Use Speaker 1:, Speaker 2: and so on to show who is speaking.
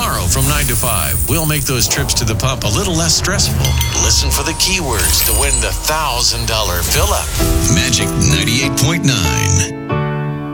Speaker 1: Tomorrow from 9 to 5, we'll make those trips to the pump a little less stressful. Listen for the keywords to win the $1,000 fill-up.
Speaker 2: Magic 98.9.